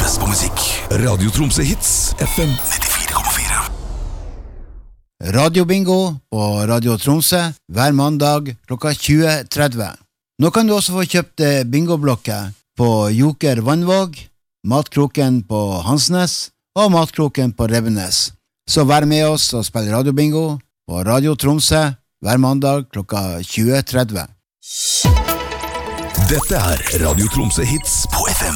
best på musikk. Radio Tromsø Hits, FM 94,4. Radio Bingo på Radio Tromsø hver mandag klokka 20.30. Nå kan du også få kjøpt bingoblokker på Joker Vannvåg, Matkroken på Hansnes og Matkroken på Revenes. Så vær med oss og spill Radio Bingo på Radio Tromsø hver mandag klokka 20.30. Dette Radio Tromsø Hits på FM